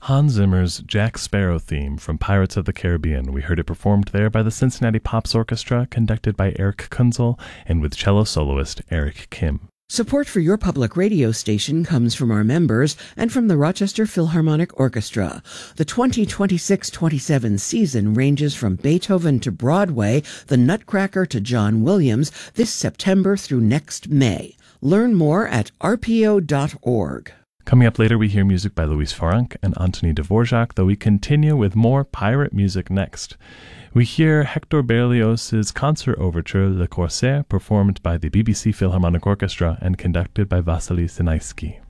Hans Zimmer's Jack Sparrow theme from Pirates of the Caribbean. We heard it performed there by the Cincinnati Pops Orchestra, conducted by Eric Kunzel, and with cello soloist Eric Kim. Support for your public radio station comes from our members and from the Rochester Philharmonic Orchestra. The 2026-27 season ranges from Beethoven to Broadway, The Nutcracker to John Williams, this September through next May. Learn more at rpo.org. Coming up later, we hear music by Louis Farranc and Anthony Dvorak, though we continue with more pirate music next. We hear Hector Berlioz's concert overture, Le Corsaire, performed by the BBC Philharmonic Orchestra and conducted by Vasily Sinaisky.